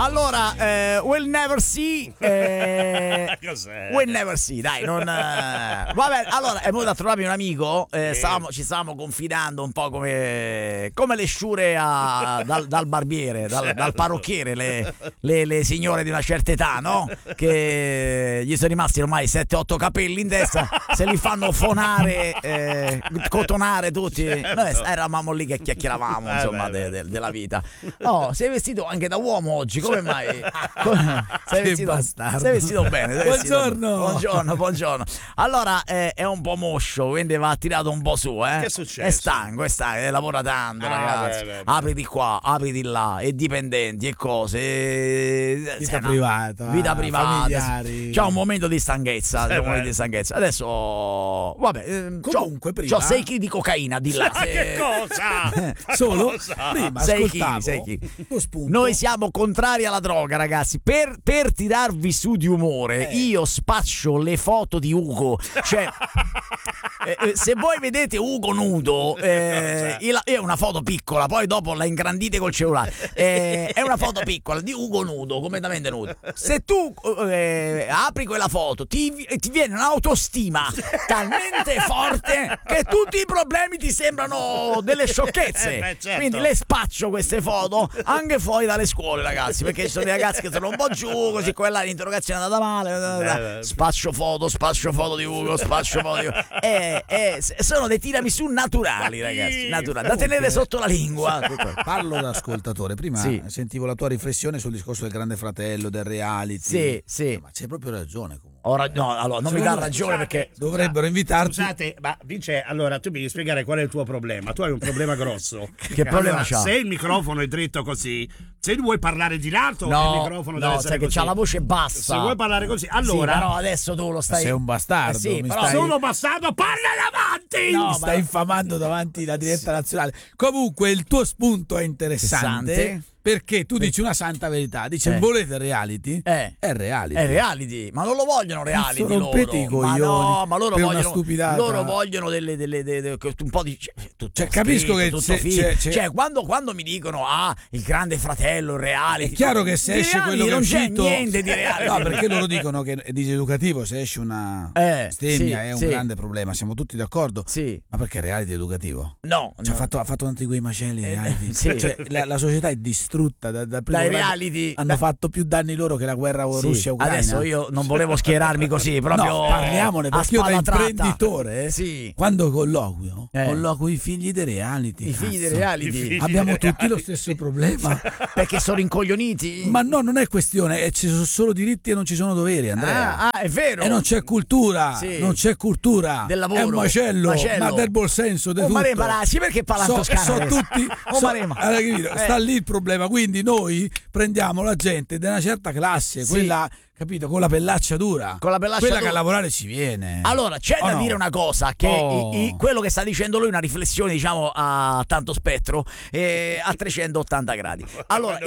Allora, we'll never see. Cos'è? We'll never see, dai, non. Vabbè, allora, è venuto a trovarmi un amico. Ci stavamo confidando un po' come le sciure dal barbiere, dal parrucchiere, le signore di una certa età, no? Che gli sono rimasti ormai 7-8 capelli in testa, se li fanno fonare, cotonare tutti. Noi eravamo lì che chiacchieravamo, insomma, della vita. Oh, sei vestito anche da uomo oggi, come mai? Sei vestito bene. Buongiorno. Allora, è un po' moscio, quindi va tirato un po' su, Che è successo? È stanco, lavora tanto, ragazzi. Beh. Apri di qua, apri di là, e dipendenti e cose. Vita privata, familiari. C'è un momento di stanchezza. Adesso, vabbè, comunque prima c'ho 6 kg di cocaina di là. Che cosa? Solo Cosa? prima 6 ascoltavo 6 kg. lo spunto. Noi siamo contrari alla droga, ragazzi. Per tirarvi su di umore, io spaccio le foto di Ugo. Cioè, se voi vedete Ugo nudo, è una foto piccola, poi dopo la ingrandite col cellulare. È una foto piccola di Ugo nudo, completamente nudo. Se tu apri quella foto, ti viene un'autostima talmente forte che tutti i problemi ti sembrano delle sciocchezze. Certo. Quindi le spaccio queste foto anche fuori dalle scuole, ragazzi, perché ci sono dei ragazzi che sono un po' giù, così quella l'interrogazione è andata male. Spaccio foto di Ugo, sono dei tiramisù naturali, ragazzi, naturali, da tenere sotto la lingua. Parlo da ascoltatore. Prima sentivo la tua riflessione sul discorso del Grande Fratello, del reality. Sì. Ma c'hai proprio ragione comunque. No, allora non mi dà ragione, perché dovrebbero invitarti. Scusate, ma Vince, allora tu mi devi spiegare qual è il tuo problema. Tu hai un problema grosso. Che problema c'ha? Se il microfono è dritto così, se vuoi parlare di lato, il microfono deve essere sai che così. c'ha la voce bassa. Se vuoi parlare così, allora. Sì, però adesso tu lo stai. Sei un bastardo. Sono bastardo, parla davanti! Mi stai infamando davanti la diretta nazionale. Comunque il tuo spunto è interessante. Perché tu dici una santa verità, dice volete reality? È reality. È reality, ma non lo vogliono reality loro. Rompete i coglioni ma loro per vogliono una stupidata. Loro vogliono delle un po' di capisco che cioè quando mi dicono il Grande Fratello, il reality. È chiaro che se esce quello che è uscito non c'è niente di reality. No, perché loro dicono che è diseducativo, se esce una stemmia è un grande problema, siamo tutti d'accordo. Sì. Ma perché reality è educativo? No. Cioè, ha fatto tanti quei macelli reality. Cioè, la società è distrutta dal dai reality. Hanno fatto più danni loro che la guerra Russia-Ucraina. Adesso io non volevo schierarmi così, proprio. No, parliamone, perché io da imprenditore quando colloquio i figli dei reality. I figli dei reality. Abbiamo tutti lo stesso problema. Perché sono incoglioniti? Ma no, non è questione, ci sono solo diritti e non ci sono doveri, Andrea. È vero. E non c'è cultura, non c'è cultura del lavoro. È un macello. Ma del buon senso, del tutto. Perché parla toscano? Sono tutti. Sta lì il problema. Quindi noi prendiamo la gente di una certa classe, quella, capito, con la pellaccia dura, quella che a lavorare ci viene. Allora c'è da dire una cosa, che quello che sta dicendo lui è una riflessione, diciamo, a tanto spettro, a 380 gradi. Allora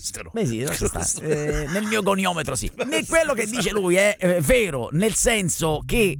nel mio goniometro quello che dice lui è vero, nel senso che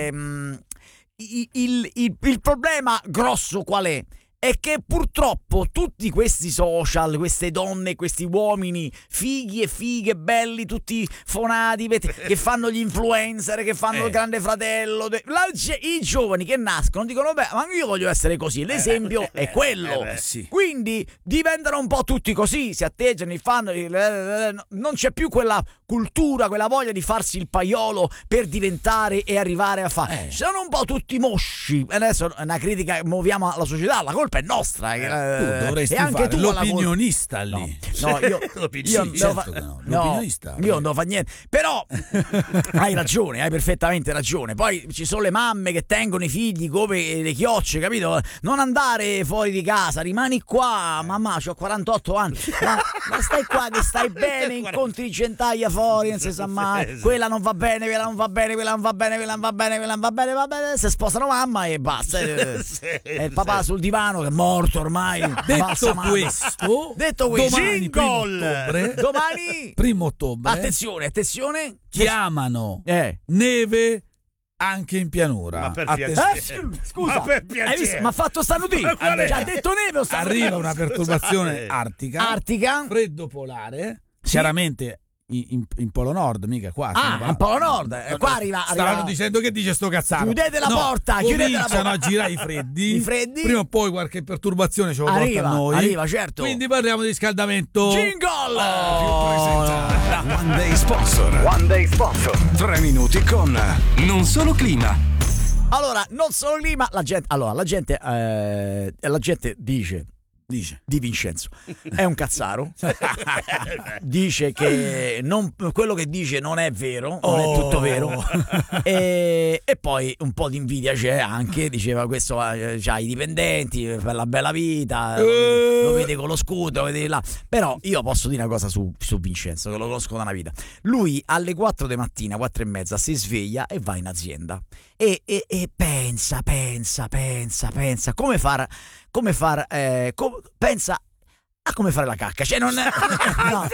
il problema grosso qual è? È che purtroppo tutti questi social, queste donne, questi uomini fighi e fighe, belli, tutti fonati, che fanno gli influencer, che fanno il Grande Fratello, i giovani che nascono dicono ma io voglio essere così, l'esempio è quello. Quindi diventano un po' tutti così, si atteggiano, fanno, non c'è più quella cultura, quella voglia di farsi il paiolo per diventare e arrivare a fare. Sono un po' tutti mosci. Adesso è una critica, muoviamo la società, la colpa è nostra. Tu dovresti e anche fare l'opinionista lì. No, io l'opinionista. Io non devo fare niente. Però hai ragione, hai perfettamente ragione. Poi ci sono le mamme che tengono i figli come le chiocce, capito? Non andare fuori di casa, rimani qua. Mamma, c'ho 48 anni. Ma stai qua che stai bene, incontri centaglia fuori, non si sa mai. Quella non va bene, quella non va bene, quella non va bene, quella non va bene, quella non va bene, va bene. Se sposano mamma e basta. E il papà sul divano che è morto ormai. Detto questo, domani 1° ottobre, attenzione, chiamano neve anche in pianura. Ma per piacere. Scusa, ma per piacere. Hai visto? Ma ha fatto sta notizia. Ci ha detto neve o sta arriva una perturbazione artica, freddo polare, chiaramente in Polo Nord, mica qua. In Polo Nord, qua arriva. Stavano dicendo che dice sto cazzaro. Chiudete la porta, cominciano a girare i freddi. Prima o poi qualche perturbazione ce lo porta a noi. Arriva, certo. Quindi parliamo di riscaldamento. Jingle! One Day Sponsor. 3 minuti con Non Solo Clima. Allora, non solo clima, la gente dice di Vincenzo è un cazzaro. Dice che quello che dice non è vero, non è tutto vero. E poi un po' di invidia c'è anche, diceva questo c'ha i dipendenti per la bella vita, lo vede con lo scudo, lo vede là. Però io posso dire una cosa su Vincenzo, che lo conosco da una vita. Lui alle 4 di mattina, 4 e mezza, si sveglia e va in azienda e pensa pensa a come fare la cacca, cioè non no,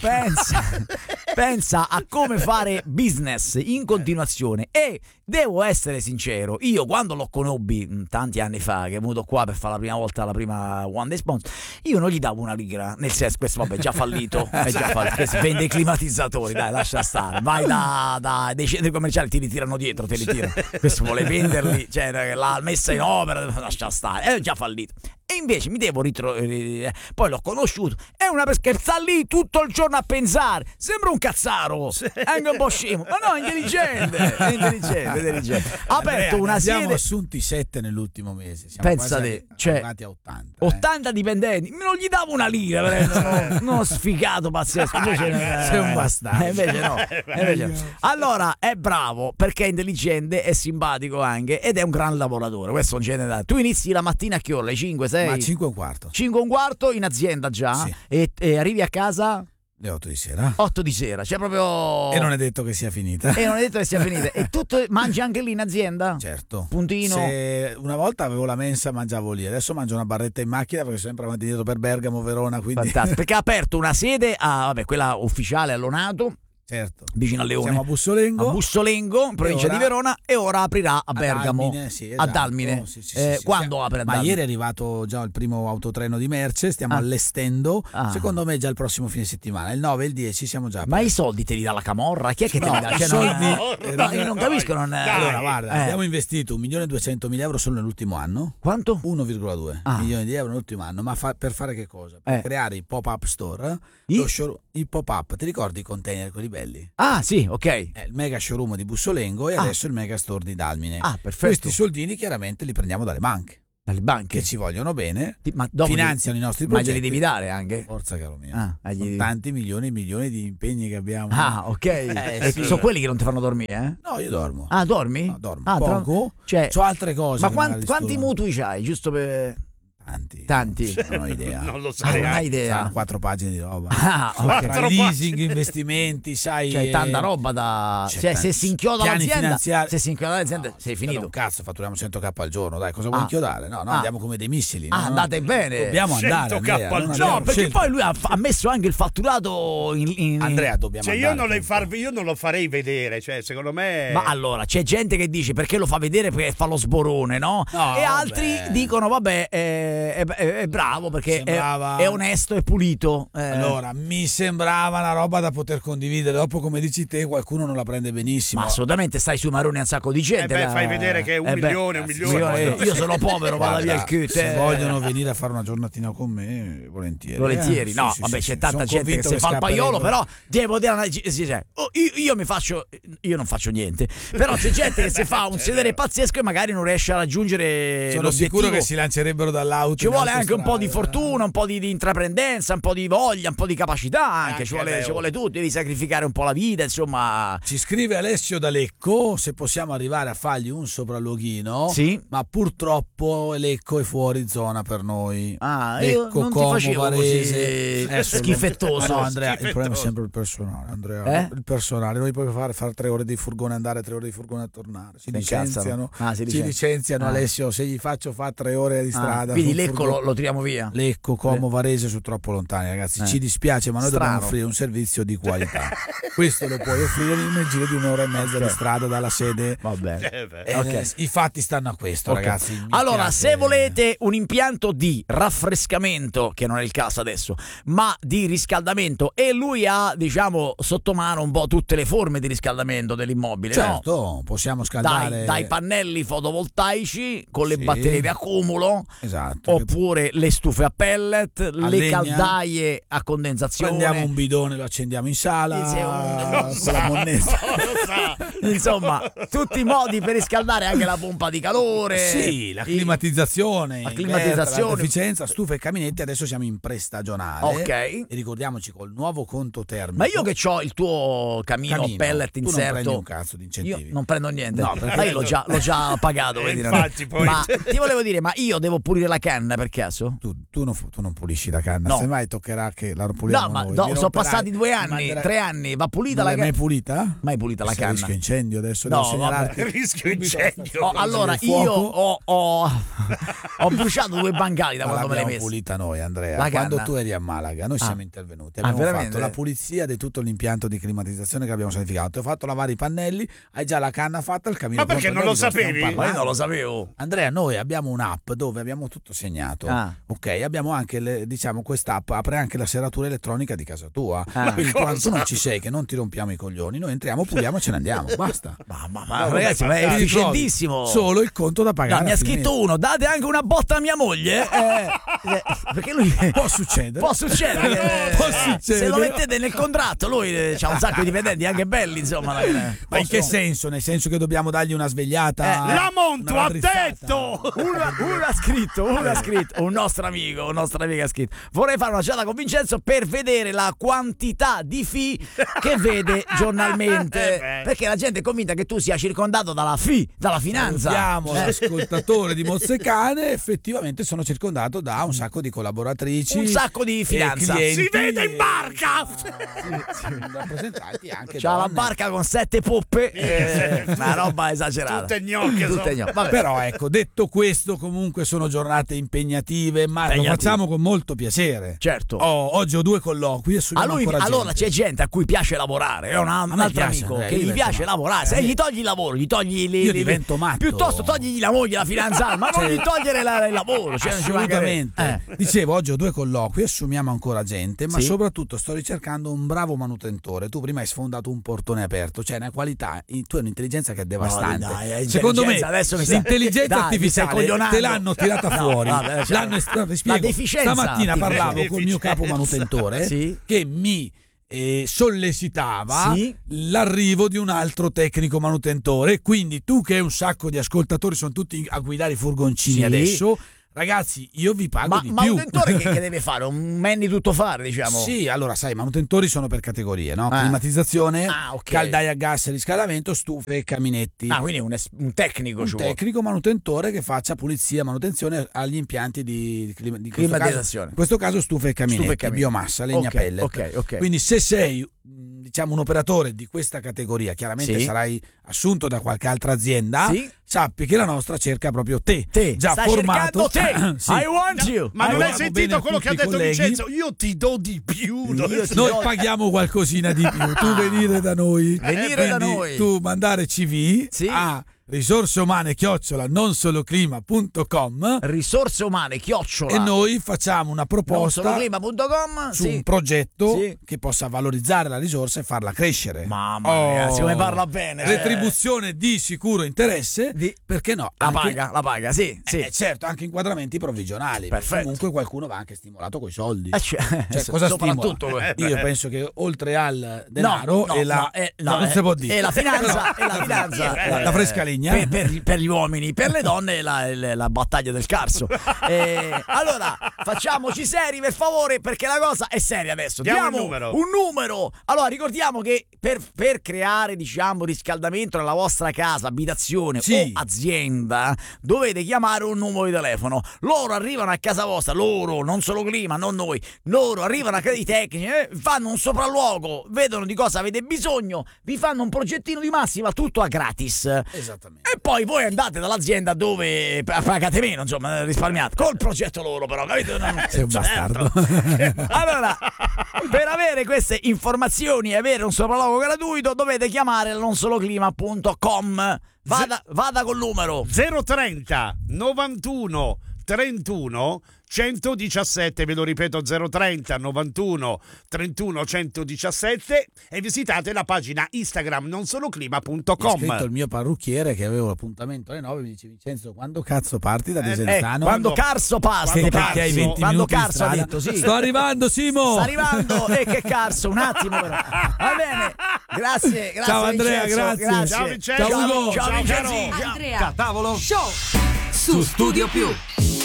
pensa a come fare business in continuazione. E devo essere sincero, io quando lo conobbi tanti anni fa, che è venuto qua per fare la prima One Day Sponsor, io non gli davo una lira, nel senso, questo vabbè è già fallito, questo vende i climatizzatori, dai, lascia stare, vai dei centri commerciali, ti ritirano dietro, te li tirano, questo vuole venderli, cioè l'ha messa in opera, lascia stare, è già fallito. E invece mi devo poi l'ho conosciuto, è una perché sta lì tutto il giorno a pensare, sembra un cazzaro, anche un po' scemo, ma no, è intelligente. Ha aperto una sede. Abbiamo assunti 7 nell'ultimo mese, siamo pensate, arrivati a 80 dipendenti, non gli davo una lira, uno sfigato pazzesco, invece sei un bastardo. Invece no. Allora è bravo perché è intelligente, è simpatico anche ed è un gran lavoratore, questo non ce n'è da. Tu inizi la mattina a che ora? Le 5, 6? Ma 5 e un quarto. 5 e un quarto in azienda già? Sì. E arrivi a casa? Le 8 di sera. 8 di sera, cioè proprio. E non è detto che sia finita. E tutto mangi anche lì in azienda? Certo. Puntino. Una volta avevo la mensa, mangiavo lì. Adesso mangio una barretta in macchina perché sono sempre avanti dietro per Bergamo, Verona. Quindi. Fantastico. Perché ha aperto una sede quella ufficiale a Lonato. Certo. Vicino a Leone. Siamo a Bussolengo, in provincia di Verona, e ora aprirà a Bergamo. A Dalmine. Quando apre a Dalmine? Ma ieri è arrivato già il primo autotreno di merce, stiamo allestendo. Secondo me già il prossimo fine settimana, il 9 e il 10 siamo già. Ma i soldi te li dà la Camorra? Chi è che te li dà? I soldi. Io non capisco. Allora, guarda, abbiamo investito 1.200.000 euro solo nell'ultimo anno. Quanto? 1,2 milioni di euro nell'ultimo anno. Ma per fare che cosa? Per creare i pop-up store. I pop-up, ti ricordi i container quelli belli? Ah sì, ok. Il mega showroom di Bussolengo e adesso il mega store di Dalmine. Perfetto. Questi soldini chiaramente li prendiamo dalle banche. Dalle banche che ci vogliono bene, dopo finanziano i nostri progetti. Ma glieli devi dare anche? Forza, caro mio. Tanti milioni e milioni di impegni che abbiamo. Ok. Sì. Sono quelli che non ti fanno dormire, No, io dormo. Dormi? No, dormo poco. C'ho altre cose. Ma quanti mutui c'hai? Giusto per... Tanti. Non ho idea. Non lo sai. Non hai idea. Saranno 4 pagine di roba. Tra leasing, investimenti, sai. C'hai tanta roba da. Se si inchioda l'azienda, sei finito. Un cazzo, fatturiamo 100k al giorno. Dai, cosa vuoi inchiodare? No, andiamo come dei missili. Andate bene. Dobbiamo andare. 100k al giorno. No, perché poi lui ha messo anche il fatturato in... Andrea, dobbiamo andare. Io non lo farei vedere, cioè, secondo me. Ma allora, c'è gente che dice perché lo fa vedere perché fa lo sborone, no? E altri dicono, vabbè, è bravo perché è onesto e pulito. Allora, mi sembrava una roba da poter condividere. Dopo, come dici te, qualcuno non la prende benissimo. Ma assolutamente, stai su Maroni a un sacco di gente. Fai vedere che è un milione. Io sono povero, vado via il cut. Se vogliono venire a fare una giornatina con me, volentieri. No, vabbè, c'è tanta gente che si fa il paiolo, però devo dire io non faccio niente. Però c'è gente che si fa un sedere pazzesco e magari non riesce a raggiungere Sono l'obiettivo. sicuro che si lancerebbero dall'auto. Ci vuole anche un po' di fortuna, un po' di intraprendenza, un po' di voglia, un po' di capacità anche. Ci vuole tutto, devi sacrificare un po' la vita, insomma. Ci scrive Alessio da Lecco se possiamo arrivare a fargli un sopralluoghino. Sì. Ma purtroppo Lecco è fuori zona per noi. Io Lecco, non Como, ti facevo Varese, così schifettoso. No, Andrea, il problema è sempre il personale, Andrea. Il personale, noi puoi fare 3 ore di furgone andare, 3 ore di furgone a tornare. Ci licenziano. Alessio, se gli faccio fare 3 ore di strada. Quindi Lecco lo tiriamo via. Lecco, Como, Varese sono troppo lontani, ragazzi. Ci dispiace, ma noi dobbiamo offrire un servizio di qualità. Questo lo puoi offrire nel giro di un'ora e mezza di strada dalla sede. Va bene. I fatti stanno a questo, ragazzi. Allora, se volete un impianto di raffrescamento, che non è il caso adesso, ma di riscaldamento, e lui ha, diciamo, sotto mano un po' tutte le forme di riscaldamento dell'immobile, certo, no? Possiamo scaldare dai pannelli fotovoltaici con le batterie di accumulo, esatto, oppure le stufe a pellet, le caldaie a condensazione. Prendiamo un bidone, lo accendiamo in sala con la monnezza. Insomma, tutti i modi per riscaldare, anche la pompa di calore, sì, la climatizzazione, l'efficienza, stufe e caminetti. Adesso siamo in prestagionale, ok, e ricordiamoci col nuovo conto termico. Ma io che ho il tuo camino pellet tu inserto, non prendi un cazzo di incentivi. Io non prendo niente, no, ma io l'ho già pagato, vedi, infatti, poi... Ma ti volevo dire, ma io devo pulire la canna per caso? Tu non pulisci la canna, no. Semmai toccherà che la puliamo noi. No, sono passati 2 anni, 3 anni, va pulita la canna. Mai pulita? Mai pulita la canna. Rischio incendio adesso, rischio incendio. Allora io ho bruciato 2 bancali da quando me l'hai messa. Pulita noi, Andrea. Quando tu eri a Malaga, noi siamo intervenuti. Abbiamo fatto la pulizia di tutto l'impianto di climatizzazione che abbiamo sanificato. Ti ho fatto lavare i pannelli, hai già la canna fatta, il camino. Ma perché non lo sapevi? Ma io non lo sapevo. Andrea, noi abbiamo un'app dove abbiamo tutto segnato. Ok, abbiamo anche quest'app apre anche la serratura elettronica di casa tua. Quindi quando tu non ci sei, che non ti rompiamo i coglioni, noi entriamo, puliamo e ce ne andiamo. Basta. Ma ragazzi, ma è efficientissimo. Solo il conto da pagare. Mi ha scritto uno, date anche una botta a mia moglie. Perché lui può succedere. Può succedere. Se lo mettete nel contratto, lui c'ha un sacco di dipendenti anche belli, insomma. Ma in che senso? Nel senso che dobbiamo dargli una svegliata? La Monto ha detto! Uno ha scritto, un nostro amico ha scritto: vorrei fare una ciata con Vincenzo per vedere la quantità di fee che vede giornalmente. Perché la gente è convinta che tu sia circondato dalla finanza. Salutiamo l'ascoltatore di Mozzecane. Effettivamente sono circondato da un sacco di collaboratrici, un sacco di finanza. Clienti, si vede in barca! Rappresentanti anche c'ha la barca con 7 poppe, una roba esagerata. Tutte gnocche. Però ecco, detto questo, comunque sono giornate impegnative, ma lo facciamo con molto piacere. Certo. Oggi ho 2 colloqui. Allora c'è gente a cui piace lavorare, è un altro amico che gli piace lavorare. Se gli togli il lavoro, gli togli io divento matto. Piuttosto togli la moglie, la fidanzata, ma non gli togliere il lavoro. Assolutamente. Dicevo, oggi ho 2 colloqui, assumiamo ancora gente, ma soprattutto sto ricercando un bravo manutentore. Tu prima hai sfondato un portone aperto, cioè una qualità, tu hai un'intelligenza che è devastante. Secondo me l'intelligenza artificiale te l'hanno tirata fuori. Stamattina parlavo col mio capo manutentore che mi sollecitava l'arrivo di un altro tecnico manutentore. Quindi tu, che hai un sacco di ascoltatori, sono tutti a guidare i furgoncini adesso, ragazzi, io vi pago di più. Ma manutentore che deve fare? Un manni tutto fare, diciamo? Sì, allora sai, manutentori sono per categorie, no? Climatizzazione, caldaia a gas e riscaldamento, stufe e caminetti. Quindi un tecnico. Un tecnico manutentore che faccia pulizia e manutenzione agli impianti di climatizzazione. In questo caso stufe e caminetti, biomassa, legna pellet. Quindi se sei un operatore di questa categoria, chiaramente sarai assunto da qualche altra azienda, sappi che la nostra cerca proprio te già sta formato. Te. I want you. Ma non hai sentito quello che ha detto Vincenzo? Io ti do di più. Noi paghiamo qualcosina di più. Tu venire da noi. Tu mandare CV a risorseumane@nonsoloclima.com e noi facciamo una proposta nonsoloclima.com su un progetto che possa valorizzare la risorsa e farla crescere. Mamma mia, come parla bene. Retribuzione di sicuro interesse, perché no? La paga, sì. Certo, anche inquadramenti provvigionali. Perfetto. Comunque qualcuno va anche stimolato coi soldi. Cosa stimola? Io penso che oltre al denaro non si può dire. E la finanza, la fresca legna. Per gli uomini, per le donne la battaglia del Carso. Allora facciamoci seri, per favore, perché la cosa è seria adesso. Diamo un numero. Allora ricordiamo che per creare, diciamo, riscaldamento nella vostra casa, abitazione o azienda, dovete chiamare un numero di telefono. Loro arrivano a casa vostra, loro, non solo Clima, non noi, loro arrivano a casa di tecnici, fanno un sopralluogo, vedono di cosa avete bisogno, vi fanno un progettino di massima, tutto a gratis. Esattamente. E poi voi andate dall'azienda dove pagate meno, insomma, risparmiate. Col progetto loro, però, capito? Sei un bastardo. Allora, per avere queste informazioni e avere un sopralluogo gratuito, dovete chiamare nonsoloclima.com. Vada col numero 030 91 31 117, ve lo ripeto, 030 91 31 117, e visitate la pagina Instagram nonsoloclima.com. Ho scritto il mio parrucchiere che avevo l'appuntamento alle 9, mi dice: Vincenzo, quando cazzo parti da Desenzano? Quando Carso passa, perché hai 20 quando minuti in Carso ha strada. detto sì. Sto arrivando, Simo. Sta arrivando, e che Carso, un attimo però. Va bene, grazie Ciao Andrea, Vincenzo, grazie. Ciao Vincenzo. Ciao Ugo. Ciao Vincenzo. Andrea Tavolo Show su Studio Più.